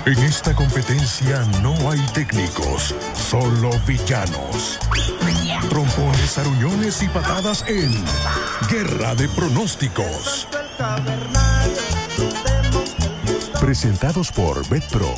En esta competencia no hay técnicos, solo villanos. Trompones, aruñones y patadas en Guerra de Pronósticos. Presentados por BetPro.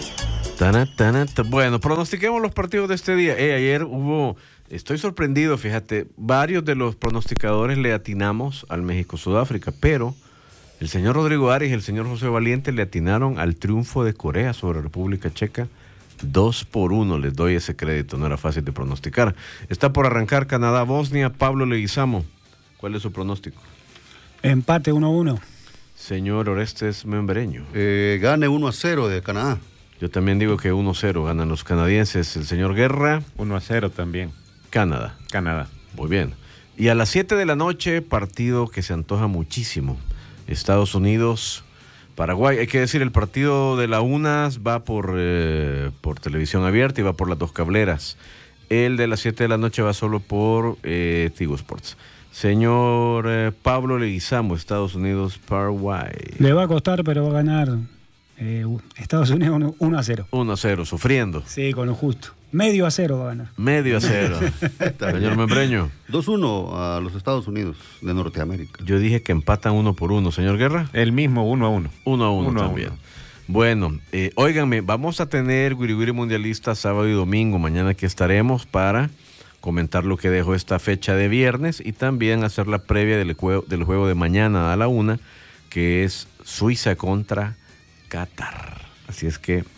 Bueno, pronostiquemos los partidos de este día. Ayer estoy sorprendido, fíjate, varios de los pronosticadores le atinamos al México-Sudáfrica, pero el señor Rodrigo Arias y el señor José Valiente le atinaron al triunfo de Corea sobre República Checa 2-1. Les doy ese crédito, no era fácil de pronosticar. Está por arrancar Canadá-Bosnia. Pablo Leguizamo, ¿cuál es su pronóstico? Empate 1-1. Señor Orestes Membreño. Gane 1-0 de Canadá. Yo también digo que 1-0 ganan los canadienses. El señor Guerra. 1-0 también. Canadá. Muy bien. Y a las 7 de la noche, partido que se antoja muchísimo. Estados Unidos, Paraguay. Hay que decir, el partido de la UNAS va por televisión abierta y va por las dos cableras. El de las 7 de la noche va solo por Tigo Sports. Señor Pablo Leguizamo, Estados Unidos, Paraguay. Le va a costar, pero va a ganar Estados Unidos 1-0. 1-0, sufriendo. Sí, con lo justo. 0-0 va a ganar. 0-0. Señor Membreño. 2-1 a los Estados Unidos de Norteamérica. Yo dije que empatan 1-1. Señor Guerra. El mismo 1-1. 1-1 también. Bueno, óiganme, vamos a tener Guiri Guiri Mundialista sábado y domingo. Mañana aquí estaremos para comentar lo que dejó esta fecha de viernes y también hacer la previa del juego de mañana a la 1, que es Suiza contra Qatar. Así es que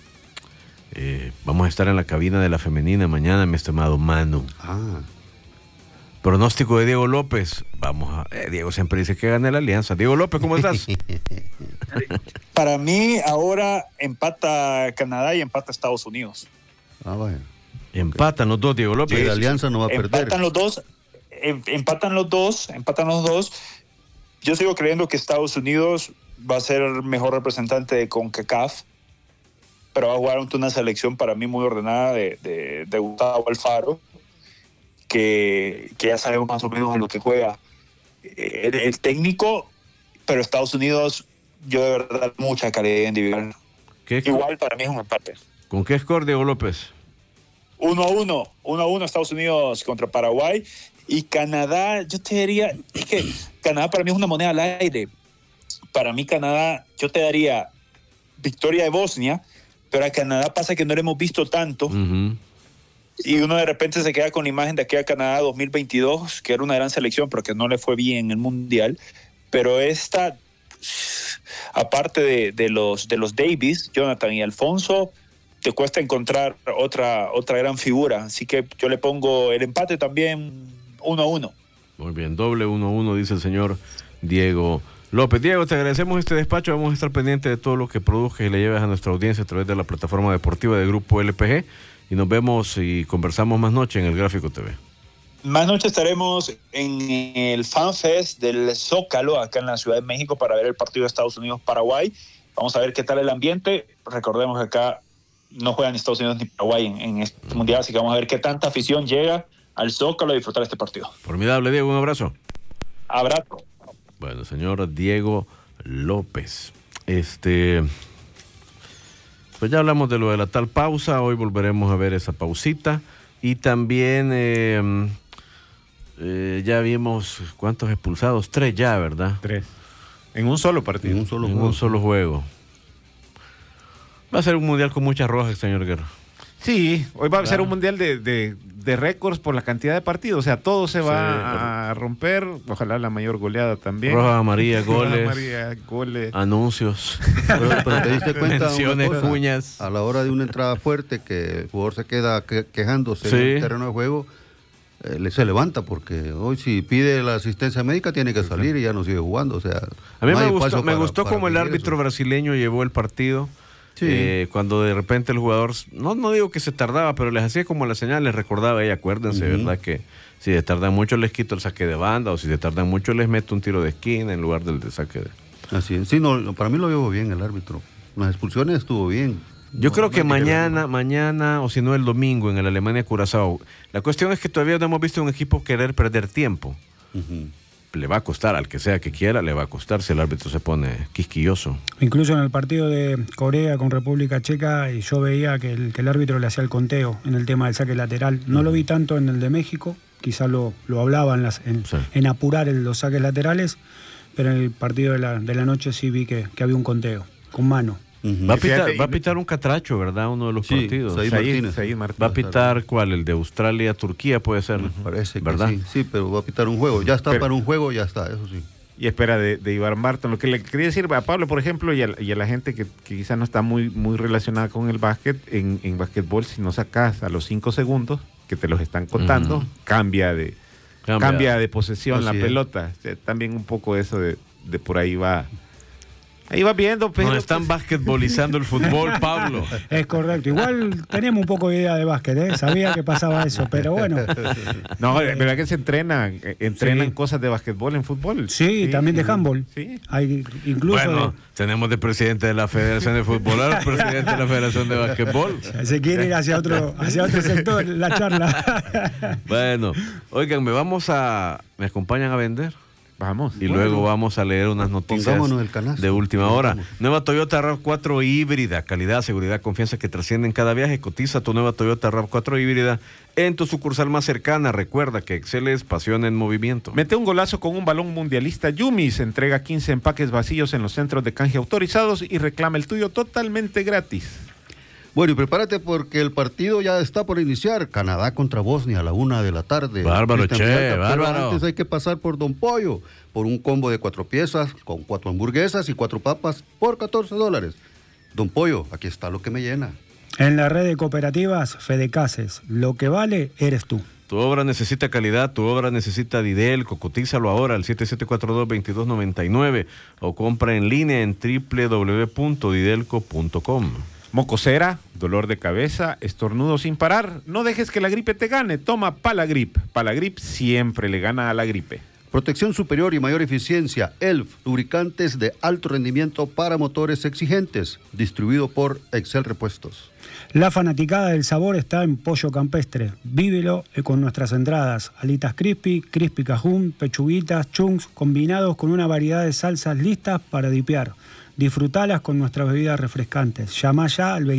vamos a estar en la cabina de la femenina mañana, mi estimado Manu. Pronóstico de Diego López. Diego siempre dice que gane la Alianza. Diego López, ¿cómo estás? Para mí ahora empata Canadá y empata Estados Unidos. Bueno. Empatan los dos, Diego López. Sí, la Alianza no va a perder. Empatan los dos. Yo sigo creyendo que Estados Unidos va a ser el mejor representante de CONCACAF, pero va a jugar ante una selección para mí muy ordenada de Gustavo Alfaro, que ya sabemos más o menos a lo que juega el técnico, pero Estados Unidos, yo de verdad, mucha calidad individual. Igual para mí es un empate. ¿Con qué score, Diego López? 1-1 Estados Unidos contra Paraguay. Y Canadá, yo te diría, es que Canadá para mí es una moneda al aire. Para mí Canadá, yo te daría victoria de Bosnia, pero a Canadá pasa que no lo hemos visto tanto. Y uno de repente se queda con la imagen de aquella Canadá 2022, que era una gran selección, pero que no le fue bien en el Mundial. Pero esta, aparte de los Davis, Jonathan y Alfonso, te cuesta encontrar otra gran figura. Así que yo le pongo el empate también 1-1. Muy bien, doble 1-1, dice el señor Diego López. Diego, te agradecemos este despacho. Vamos a estar pendientes de todo lo que produzcas y le lleves a nuestra audiencia a través de la plataforma deportiva del Grupo LPG. Y nos vemos y conversamos más noche en el Gráfico TV. Más noche estaremos en el Fan Fest del Zócalo, acá en la Ciudad de México, para ver el partido de Estados Unidos-Paraguay. Vamos a ver qué tal el ambiente. Recordemos que acá no juegan ni Estados Unidos ni Paraguay en este mundial, así que vamos a ver qué tanta afición llega al Zócalo a disfrutar este partido. Formidable, Diego, un abrazo. Abrazo. Bueno, señor Diego López. Pues ya hablamos de lo de la tal pausa. Hoy volveremos a ver esa pausita. Y también ya vimos cuántos expulsados. 3 ya, ¿verdad? 3. En un solo partido. En un solo juego. Va a ser un mundial con muchas rojas, señor Guerra. Sí, hoy va a ser un mundial de récords por la cantidad de partidos. O sea, todo se va a romper. Ojalá la mayor goleada también. Roja, amarilla, goles. Anuncios. Pero te diste cuenta, menciones, cuñas. A la hora de una entrada fuerte, que el jugador se queda quejándose en el terreno de juego, se levanta, porque hoy si pide la asistencia médica tiene que salir y ya no sigue jugando. O sea, a mí me gustó como el árbitro brasileño llevó el partido. Sí. Cuando de repente el jugador, no digo que se tardaba, pero les hacía como la señal, les recordaba, acuérdense, ¿verdad? Que si se tardan mucho les quito el saque de banda, o si se tardan mucho les meto un tiro de esquina en lugar del de saque de... Así es. Sí, para mí lo llevo bien el árbitro. Las expulsiones estuvo bien. Yo creo que mañana, o si no el domingo, en el Alemania-Curazao. La cuestión es que todavía no hemos visto un equipo querer perder tiempo. le va a costar, al que sea que quiera, le va a costar si el árbitro se pone quisquilloso. Incluso en el partido de Corea con República Checa, yo veía que el árbitro le hacía el conteo en el tema del saque lateral. No lo vi tanto en el de México, quizás lo hablaban en apurar los saques laterales, pero en el partido de la noche sí vi que había un conteo, con mano. Va a pitar un catracho, ¿verdad? Uno de los partidos. Said Martínez. ¿Va a pitar cuál? ¿El de Australia-Turquía puede ser? Parece ¿verdad? que sí, pero va a pitar un juego. Ya está para un juego, ya está, eso sí. Y espera de Iván Marton. Lo que le quería decir a Pablo, por ejemplo, y a la gente que quizás no está muy relacionada con el básquet, en básquetbol, si no sacas a los 5 segundos que te los están contando, cambia de posesión la pelota. O sea, también un poco eso de por ahí va. Ahí va viendo, pero... No están basquetbolizando el fútbol, Pablo. Es correcto. Igual tenemos un poco de idea de básquet, ¿eh? Sabía que pasaba eso, pero bueno. No, ¿verdad que se entrenan cosas de basquetbol en fútbol? Sí, también de handball. Sí. Hay incluso... Bueno, tenemos de presidente de la Federación de Fútbol al presidente de la Federación de Basquetbol. Se quiere ir hacia otro sector la charla. Bueno, oigan, ¿me acompañan a vender? Vamos. Y luego vamos a leer unas noticias de última hora. Nueva Toyota RAV4 híbrida, calidad, seguridad, confianza que trascienden cada viaje. Cotiza tu nueva Toyota RAV4 híbrida en tu sucursal más cercana. Recuerda que Excel es pasión en movimiento. Mete un golazo con un balón mundialista Yumis. Entrega 15 empaques vacíos en los centros de canje autorizados y reclama el tuyo totalmente gratis. Bueno, y prepárate porque el partido ya está por iniciar. Canadá contra Bosnia a la 1:00 p.m. Bárbaro, bárbaro. Antes hay que pasar por Don Pollo, por un combo de 4 piezas, con 4 hamburguesas y 4 papas por $14. Don Pollo, aquí está lo que me llena. En la red de cooperativas Fedecases, lo que vale eres tú. Tu obra necesita calidad, tu obra necesita Didelco. Cotízalo ahora al 7742-2299 o compra en línea en www.didelco.com. Mocosera, dolor de cabeza, estornudo sin parar. No dejes que la gripe te gane. Toma Palagrip. Palagrip siempre le gana a la gripe. Protección superior y mayor eficiencia. ELF, lubricantes de alto rendimiento para motores exigentes. Distribuido por Excel Repuestos. La fanaticada del sabor está en Pollo Campestre. Vívelo con nuestras entradas. Alitas crispy, crispy cajún, pechuguitas, chunks, combinados con una variedad de salsas listas para dipear. Disfrutalas con nuestras bebidas refrescantes. Llama ya al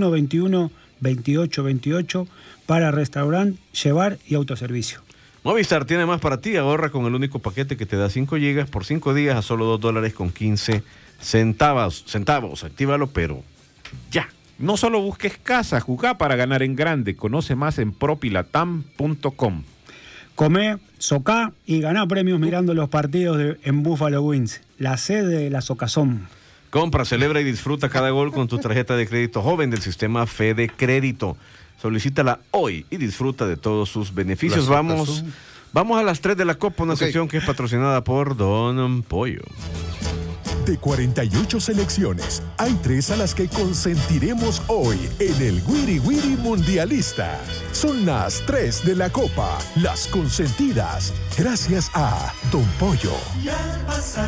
2121-2828 para restaurante, llevar y autoservicio. Movistar tiene más para ti. Ahorra con el único paquete que te da 5 gigas por 5 días a solo $2.15. Actívalo, pero ya. No solo busques casa, jugá para ganar en grande. Conoce más en propilatam.com. Comé, socá y ganá premios mirando los partidos en Buffalo Wings, la sede de la Socazón. Compra, celebra y disfruta cada gol con tu tarjeta de crédito joven del sistema Fede Crédito. Solicítala hoy y disfruta de todos sus beneficios. Vamos a las 3 de la Copa, una sección que es patrocinada por Don Pollo. De 48 selecciones, hay 3 a las que consentiremos hoy en el Wiri Wiri Mundialista. Son las 3 de la Copa, las consentidas, gracias a Don Pollo. Y al pasar,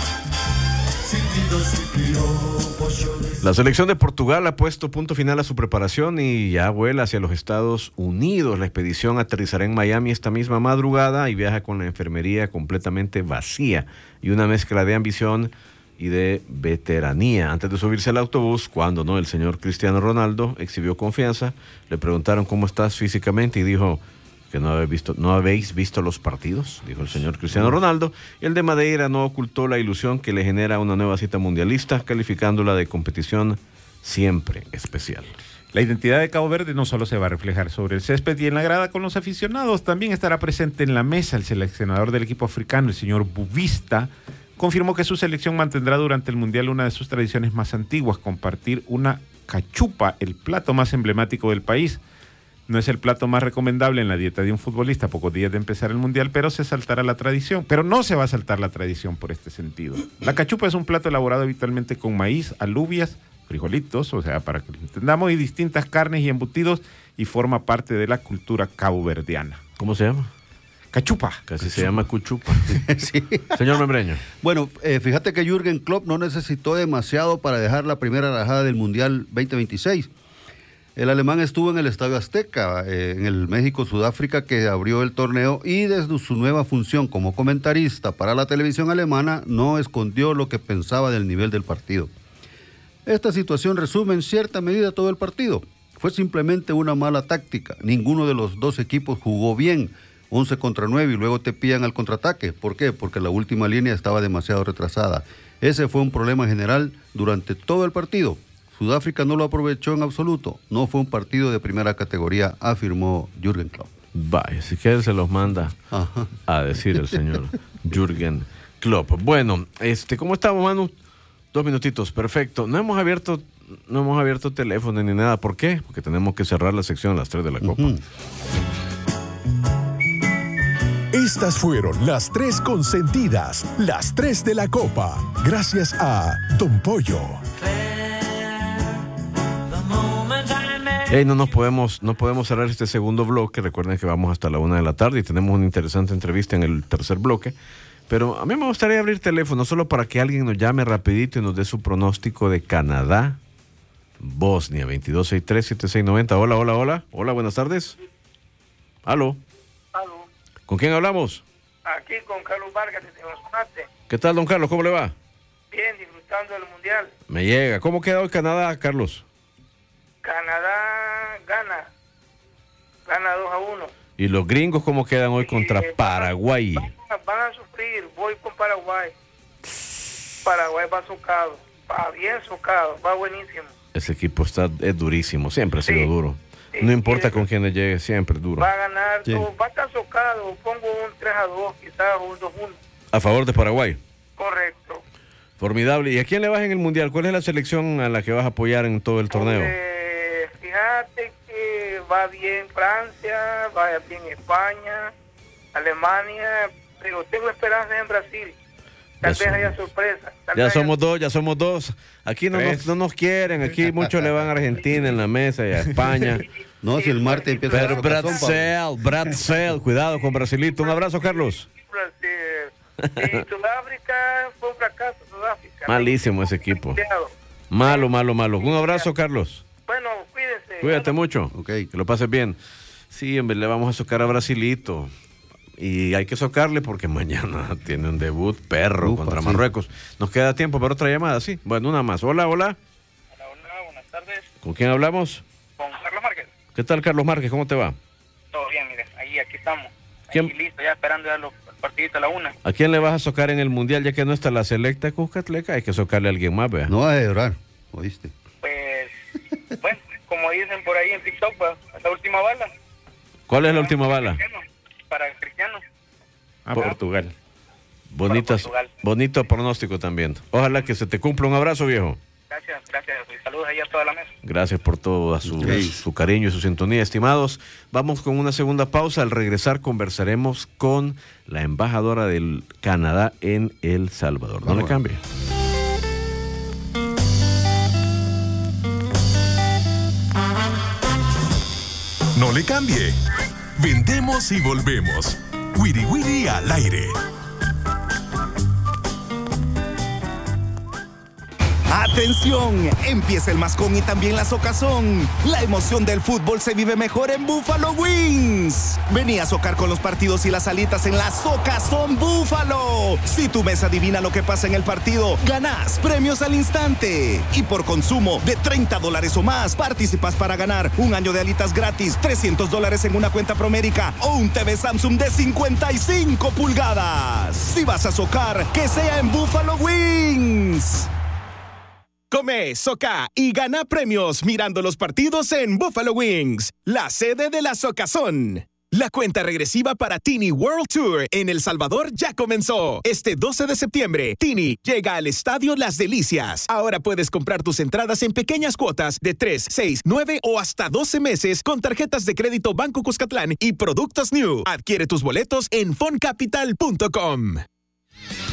la selección de Portugal ha puesto punto final a su preparación y ya vuela hacia los Estados Unidos. La expedición aterrizará en Miami esta misma madrugada y viaja con la enfermería completamente vacía y una mezcla de ambición y de veteranía. Antes de subirse al autobús, cuando no, el señor Cristiano Ronaldo exhibió confianza. Le preguntaron cómo estás físicamente y dijo que no habéis visto los partidos, dijo el señor Cristiano Ronaldo. Y el de Madeira no ocultó la ilusión que le genera una nueva cita mundialista, calificándola de competición siempre especial. La identidad de Cabo Verde no solo se va a reflejar sobre el césped y en la grada con los aficionados, también estará presente en la mesa. El seleccionador del equipo africano, el señor Buvista, confirmó que su selección mantendrá durante el Mundial una de sus tradiciones más antiguas, compartir una cachupa, el plato más emblemático del país. No es el plato más recomendable en la dieta de un futbolista a pocos días de empezar el Mundial, pero se saltará la tradición. Pero no se va a saltar la tradición por este sentido. La cachupa es un plato elaborado habitualmente con maíz, alubias, frijolitos, o sea, para que lo entendamos, y distintas carnes y embutidos, y forma parte de la cultura caboverdiana. ¿Cómo se llama? Cachupa. Casi se llama cuchupa. Sí. Señor Membreño. Bueno, fíjate que Jürgen Klopp no necesitó demasiado para dejar la primera rajada del Mundial 2026. El alemán estuvo en el Estadio Azteca, en el México-Sudáfrica, que abrió el torneo, y desde su nueva función como comentarista para la televisión alemana no escondió lo que pensaba del nivel del partido. Esta situación resume en cierta medida todo el partido. Fue simplemente una mala táctica. Ninguno de los dos equipos jugó bien. 11 contra 9 y luego te pillan al contraataque. ¿Por qué? Porque la última línea estaba demasiado retrasada. Ese fue un problema general durante todo el partido. Sudáfrica no lo aprovechó en absoluto. No fue un partido de primera categoría, afirmó Jürgen Klopp. Vaya, si quiere se los manda a decir el señor Jürgen Klopp. Bueno, ¿cómo estamos, Manu? 2 minutitos, perfecto. No hemos abierto teléfono ni nada. ¿Por qué? Porque tenemos que cerrar la sección a las 3 de la Copa. Estas fueron las 3 consentidas, las 3 de la Copa. Gracias a Don Pollo. Hey, no podemos cerrar este segundo bloque. Recuerden que vamos hasta la 1 de la tarde y tenemos una interesante entrevista en el tercer bloque. Pero a mí me gustaría abrir teléfono solo para que alguien nos llame rapidito y nos dé su pronóstico de Canadá, Bosnia, 2263-7690. Hola. Hola, buenas tardes. Aló. ¿Con quién hablamos? Aquí con Carlos Vargas de Tegucigalpa. ¿Qué tal, don Carlos? ¿Cómo le va? Bien, disfrutando del Mundial. Me llega. ¿Cómo queda hoy Canadá, Carlos? Canadá gana 2-1. ¿Y los gringos cómo quedan hoy contra Paraguay? Van a sufrir. Voy con Paraguay. Paraguay va socado. Va bien socado. Va buenísimo. Ese equipo es durísimo. Siempre ha sido duro. Sí, no importa con quiénes llegue, siempre es duro. Va a ganar. Sí. Va a estar socado. Pongo un 3-2, quizás un 2-1. ¿A favor de Paraguay? Correcto. Formidable. ¿Y a quién le vas en el Mundial? ¿Cuál es la selección a la que vas a apoyar en todo el torneo? Fíjate que va bien Francia, va bien España, Alemania, pero tengo esperanza en Brasil. Tal vez haya sorpresa. Ya somos dos. Aquí no nos quieren, aquí muchos le van a Argentina en la mesa y a España. No, si el martes empieza a... Pero Brasil, cuidado con Brasilito. Un abrazo, Carlos. Y Sudáfrica fue un fracaso, Sudáfrica. Malísimo ese equipo. Malo. Un abrazo, Carlos. Bueno, cuídense. Cuídate mucho. Que lo pases bien. Sí, hombre, le vamos a socar a Brasilito. Y hay que socarle porque mañana tiene un debut contra Marruecos. Nos queda tiempo para otra llamada, sí. Bueno, una más. Hola. Hola, buenas tardes. ¿Con quién hablamos? Con Carlos Márquez. ¿Qué tal, Carlos Márquez? ¿Cómo te va? Todo bien, mire. Aquí estamos. Listo, ya esperando ya los partiditos a la 1. ¿A quién le vas a socar en el Mundial ya que no está la selecta Cuscatleca? Hay que socarle a alguien más, ¿vea? No vas a llorar, ¿oíste? Pues, bueno, como dicen por ahí en TikTok, pues, la última bala. ¿Cuál es la última bala? Para el Cristiano. Portugal. Bonito pronóstico también. Ojalá que se te cumpla. Un abrazo, viejo. Gracias. Y saludos ahí a toda la mesa. Gracias por todo su cariño y su sintonía, estimados. Vamos con una segunda pausa. Al regresar conversaremos con la embajadora del Canadá en El Salvador. No le cambie. No le cambie. Vendemos y volvemos. Wiri Wiri al aire. ¡Atención! Empieza el mascón y también la socazón. La emoción del fútbol se vive mejor en Buffalo Wings. Vení a socar con los partidos y las alitas en la Socazón Búfalo. Si tu mesa adivina lo que pasa en el partido, ganás premios al instante. Y por consumo de $30 o más, participas para ganar un año de alitas gratis, $300 en una cuenta Promérica o un TV Samsung de 55 pulgadas. Si vas a socar, que sea en Buffalo Wings. Come, soca y gana premios mirando los partidos en Buffalo Wings, la sede de la Socazón. La cuenta regresiva para Tini World Tour en El Salvador ya comenzó. Este 12 de septiembre, Tini llega al Estadio Las Delicias. Ahora puedes comprar tus entradas en pequeñas cuotas de 3, 6, 9 o hasta 12 meses con tarjetas de crédito Banco Cuscatlán y Productos New. Adquiere tus boletos en foncapital.com.